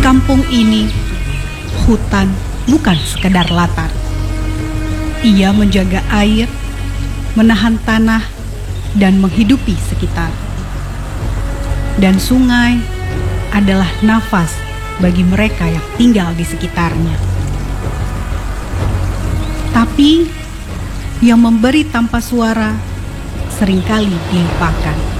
kampung ini, hutan bukan sekedar latar. Ia menjaga air, menahan tanah, dan menghidupi sekitar. Dan sungai adalah nafas bagi mereka yang tinggal di sekitarnya. Tapi yang memberi tanpa suara seringkali dilupakan.